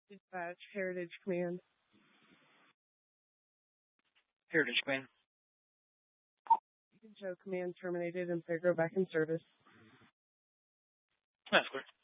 Dispatch, Heritage Command. Heritage Command. You can show command terminated and go back in service. That's clear.